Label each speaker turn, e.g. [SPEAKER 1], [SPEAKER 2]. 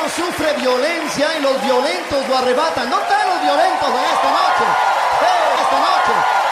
[SPEAKER 1] pueblo sufre violencia y los violentos lo arrebatan. ¿Dónde están los violentos de esta noche? Esta noche.